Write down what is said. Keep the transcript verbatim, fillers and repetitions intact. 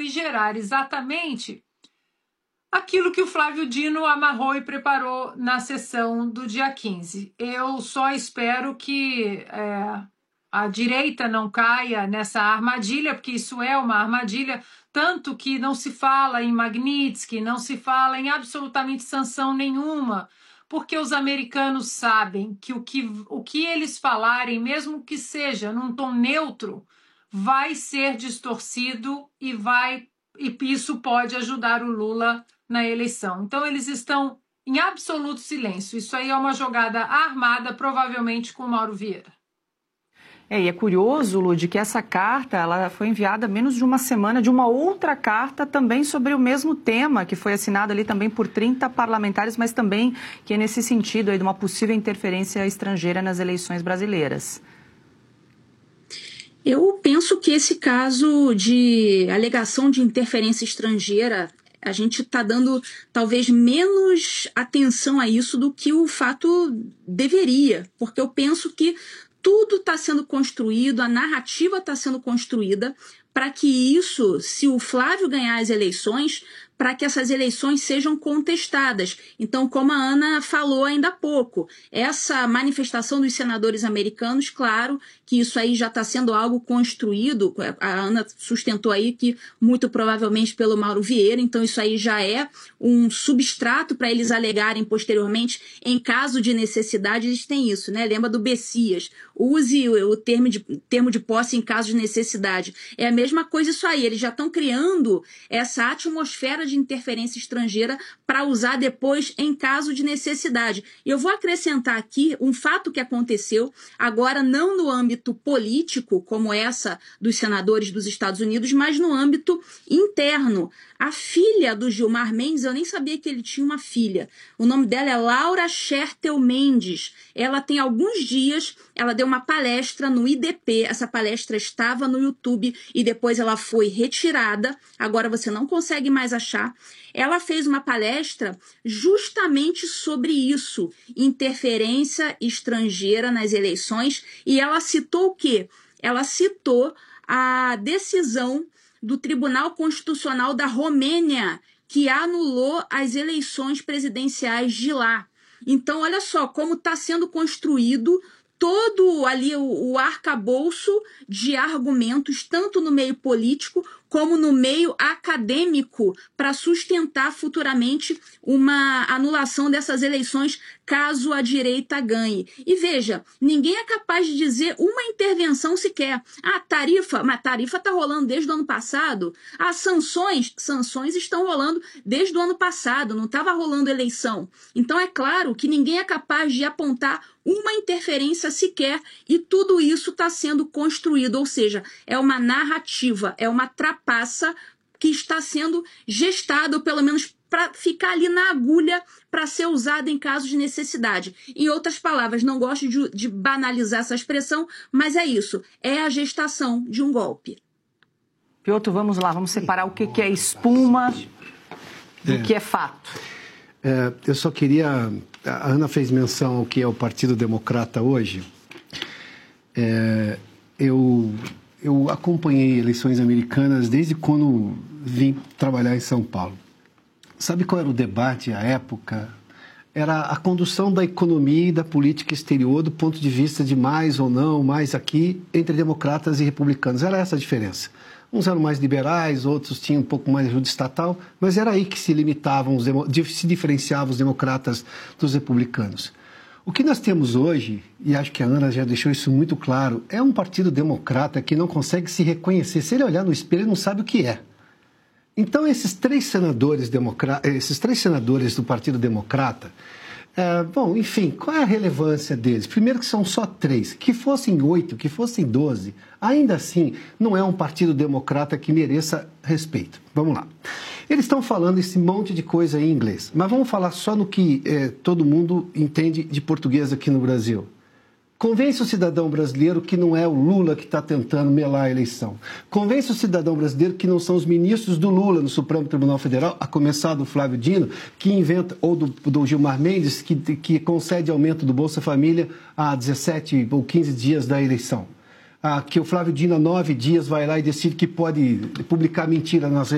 gerar exatamente aquilo que o Flávio Dino amarrou e preparou na sessão do dia quinze. Eu só espero que é, a direita não caia nessa armadilha, porque isso é uma armadilha, tanto que não se fala em Magnitsky, não se fala em absolutamente sanção nenhuma, porque os americanos sabem que o que, o que eles falarem, mesmo que seja num tom neutro, vai ser distorcido e, vai, e isso pode ajudar o Lula na eleição. Então, eles estão em absoluto silêncio. Isso aí é uma jogada armada, provavelmente com o Mauro Vieira. É, e é curioso, Lud, que essa carta ela foi enviada menos de uma semana de uma outra carta também sobre o mesmo tema, que foi assinada ali também por trinta parlamentares, mas também que é nesse sentido aí de uma possível interferência estrangeira nas eleições brasileiras. Eu penso que esse caso de alegação de interferência estrangeira, a gente está dando talvez menos atenção a isso do que o fato deveria, porque eu penso que tudo está sendo construído, a narrativa está sendo construída para que isso, se o Flávio ganhar as eleições, para que essas eleições sejam contestadas. Então, como a Ana falou ainda há pouco, essa manifestação dos senadores americanos, claro que isso aí já está sendo algo construído, a Ana sustentou aí que muito provavelmente pelo Mauro Vieira, então isso aí já é um substrato para eles alegarem posteriormente, em caso de necessidade, eles têm isso, né? Lembra do Bessias, use o termo de, termo de posse em caso de necessidade. É a mesma coisa isso aí, eles já estão criando essa atmosfera de interferência estrangeira para usar depois em caso de necessidade. E eu vou acrescentar aqui um fato que aconteceu, agora não no âmbito político, como essa dos senadores dos Estados Unidos, mas no âmbito interno. A filha do Gilmar Mendes, eu nem sabia que ele tinha uma filha. O nome dela é Laura Schertel Mendes. Ela tem alguns dias, ela deu uma palestra no I D P. Essa palestra estava no YouTube e depois ela foi retirada. Agora você não consegue mais achar. Ela fez uma palestra justamente sobre isso, interferência estrangeira nas eleições, e ela citou o quê? Ela citou a decisão do Tribunal Constitucional da Romênia, que anulou as eleições presidenciais de lá. Então, olha só como está sendo construído todo ali o, o arcabouço de argumentos, tanto no meio político como no meio acadêmico, para sustentar futuramente uma anulação dessas eleições caso a direita ganhe. E veja, ninguém é capaz de dizer uma intervenção sequer. Ah, tarifa, mas tarifa está rolando desde o ano passado. As sanções, sanções estão rolando desde o ano passado, não estava rolando eleição. Então é claro que ninguém é capaz de apontar uma interferência sequer, e tudo isso está sendo construído, ou seja, é uma narrativa, é uma trapaça que está sendo gestada, ou pelo menos para ficar ali na agulha, para ser usada em caso de necessidade. Em outras palavras, não gosto de, de banalizar essa expressão, mas é isso, é a gestação de um golpe. Piotr, vamos lá, vamos separar o que, que é espuma do é. que é fato. É, eu só queria... A Ana fez menção ao que é o Partido Democrata hoje. É, eu, eu acompanhei eleições americanas desde quando vim trabalhar em São Paulo. Sabe qual era o debate à época? Era a condução da economia e da política exterior do ponto de vista de mais ou não, mais aqui, entre democratas e republicanos. Era essa a diferença. Uns eram mais liberais, outros tinham um pouco mais de ajuda estatal, mas era aí que se limitavam, os se diferenciavam os democratas dos republicanos. O que nós temos hoje, e acho que a Ana já deixou isso muito claro, é um partido democrata que não consegue se reconhecer. Se ele olhar no espelho, ele não sabe o que é. Então, esses três senadores, democra... esses três senadores do Partido Democrata, é, bom, enfim, qual é a relevância deles? Primeiro que são só três, que fossem oito, que fossem doze, ainda assim não é um partido democrata que mereça respeito. Vamos lá. Eles estão falando esse monte de coisa em inglês, mas vamos falar só no que é, todo mundo entende de português aqui no Brasil. Convence o cidadão brasileiro que não é o Lula que está tentando melar a eleição. Convence o cidadão brasileiro que não são os ministros do Lula no Supremo Tribunal Federal, a começar do Flávio Dino, que inventa, ou do, do Gilmar Mendes, que, que concede aumento do Bolsa Família a dezessete ou quinze dias da eleição. Ah, que o Flávio Dino, há nove dias, vai lá e decide que pode publicar mentira nas